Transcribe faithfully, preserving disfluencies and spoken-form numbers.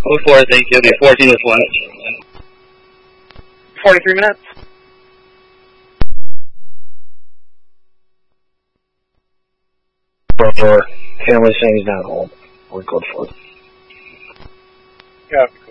Oh four, I think it'll be fourteen with one. Forty-three minutes. For family saying he's not home. We're good for it. Yeah,